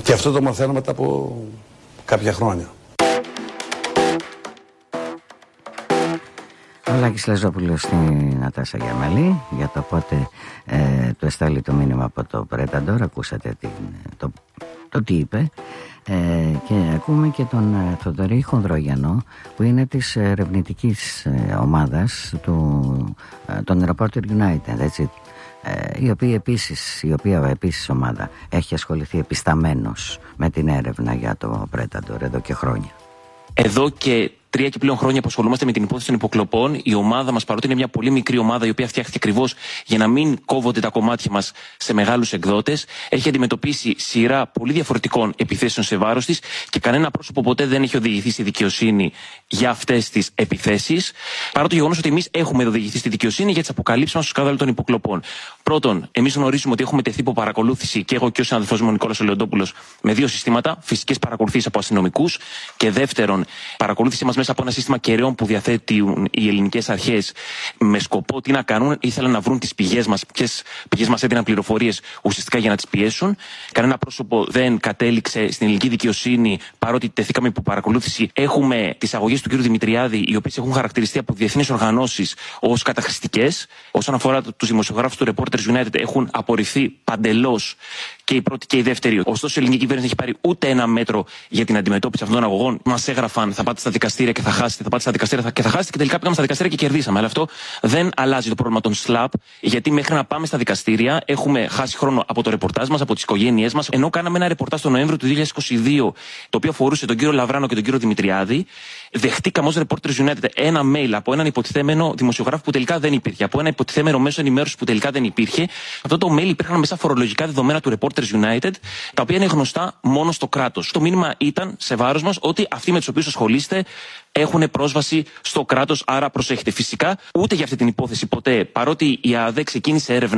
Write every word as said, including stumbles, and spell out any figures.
Και αυτό το μαθαίνω μετά από κάποια χρόνια. Ο Λάκης Λαζόπουλος στην Νατάσα Γιαμαλή για το πότε ε, του εστάλει το μήνυμα από το Predator. Ακούσατε την, το, το τι είπε. Ε, και ακούμε και τον ε, Θοδωρή Χονδρόγιανο, που είναι της ερευνητικής ε, ομάδας του, ε, των Reporter United, έτσι, ε, η οποία επίσης, η οποία επίσης ομάδα έχει ασχοληθεί επισταμένος με την έρευνα για το Predator εδώ και χρόνια. Εδώ και τρία και πλέον χρόνια που ασχολούμαστε με την υπόθεση των υποκλοπών, η ομάδα μας, παρότι είναι μια πολύ μικρή ομάδα η οποία φτιάχτηκε ακριβώς για να μην κόβονται τα κομμάτια μας σε μεγάλους εκδότες, έχει αντιμετωπίσει σειρά πολύ διαφορετικών επιθέσεων σε βάρος της και κανένα πρόσωπο ποτέ δεν έχει οδηγηθεί στη δικαιοσύνη για αυτές τις επιθέσεις. Παρά το γεγονός ότι εμείς έχουμε οδηγηθεί στη δικαιοσύνη για τις αποκαλύψεις μας στο σκάνδαλο των υποκλοπών. Πρώτον, εμείς γνωρίζουμε ότι έχουμε τεθεί υπό παρακολούθηση και εγώ και ο συναδελφός μου Νικόλας Λεοντόπουλος με δύο συστήματα, φυσικές παρακολουθήσεις από αστυνομικούς και δεύτερον, παρακολούθηση μας μέσα από ένα σύστημα κεραιών που διαθέτουν οι ελληνικές αρχές με σκοπό τι να κάνουν. Ήθελαν να βρουν τις πηγές μας, ποιες πηγές μας έδιναν πληροφορίες ουσιαστικά για να τις πιέσουν. Κανένα πρόσωπο δεν κατέληξε στην ελληνική δικαιοσύνη, παρότι τεθήκαμε υπό παρακολούθηση. Έχουμε τις αγωγές του κ. Δημητριάδη, οι οποίες έχουν χαρακτηριστεί από διεθνείς οργανώσεις ως καταχρηστικές. Όσον αφορά τους δημοσιογράφους του Reporters United, έχουν απορριφθεί παντελώς και η πρώτη και η δεύτερη. Ωστόσο, η ελληνική κυβέρνηση δεν έχει πάρει ούτε ένα μέτρο για την αντιμετώπιση αυτών των αγωγών. Μας έγραφαν, θα πάτε στα δικαστήρια και θα χάσετε, θα πάτε στα δικαστήρια και θα χάσετε, και τελικά πήγαμε στα δικαστήρια και κερδίσαμε. Αλλά αυτό δεν αλλάζει το πρόβλημα των σλαπ, γιατί μέχρι να πάμε στα δικαστήρια έχουμε χάσει χρόνο από το ρεπορτάζ μας, από τις οικογένειές μας. Ενώ κάναμε ένα ρεπορτάζ τον Νοέμβριο του δύο χιλιάδες είκοσι δύο, το οποίο αφορούσε τον κύριο Λαβράνο και τον κύριο Δημητριάδη, δεχτήκαμε ως Reporters United ένα mail από έναν υποτιθέμενο δημοσιογράφο που τελικά δεν υπήρχε, από ένα υποτιθέμενο μέσο ενημέρωσης που τελικά δεν υπήρχε. Αυτό το mail υπήρχαν μέσα φορολογικά δεδομένα του Reporters United, τα οποία είναι γνωστά μόνο στο κράτος. Το μήνυμα ήταν σε βάρος μας ότι αυτοί με τους οποίους ασχολείστε έχουν πρόσβαση στο κράτος, άρα προσέχετε. Φυσικά, ούτε για αυτή την υπόθεση ποτέ, παρότι η ΑΔΕ ξεκίνησε έρευνα